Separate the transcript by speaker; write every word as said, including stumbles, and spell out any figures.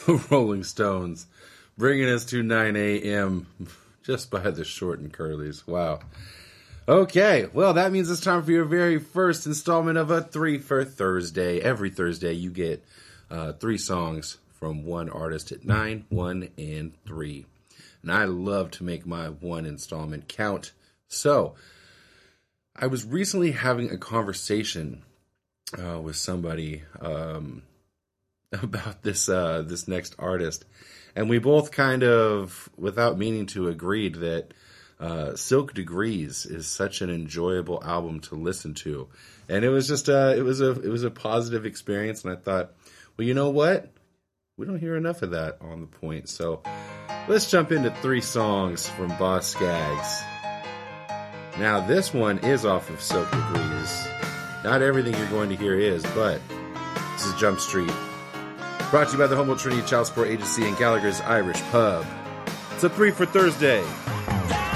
Speaker 1: Rolling Stones, bringing us to nine a.m. just by the Short and Curlies. Wow. Okay, well, that means it's time for your very first installment of a Three for Thursday. Every Thursday, you get uh, three songs from one artist at nine, one, and three. And I love to make my one installment count. So, I was recently having a conversation uh, with somebody um, about this uh, this next artist. And we both kind of, without meaning to, agreed that Uh, Silk Degrees is such an enjoyable album to listen to, and it was just uh, it was a it was a positive experience. And I thought, well, you know what? We don't hear enough of that on the point. So let's jump into three songs from Boz Scaggs. Now this one is off of Silk Degrees. Not everything you're going to hear is, but this is Jump Street. Brought to you by the Humboldt Trinity Child Support Agency and Gallagher's Irish Pub. It's a Three for Thursday.